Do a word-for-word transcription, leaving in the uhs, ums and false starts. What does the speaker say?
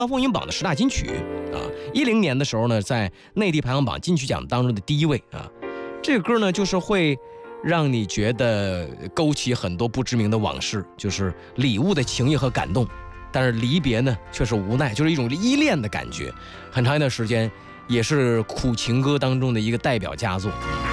风云榜的十大金曲啊。一零年的时候呢，在内地排行榜金曲奖当中的第一位啊。这个歌呢，就是会让你觉得勾起很多不知名的往事，就是礼物的情谊和感动，但是离别呢却是无奈，就是一种依恋的感觉。很长一段时间，也是苦情歌当中的一个代表佳作。